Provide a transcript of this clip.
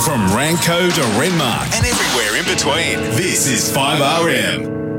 From Ranco to Renmark and everywhere in between, this is 5RM.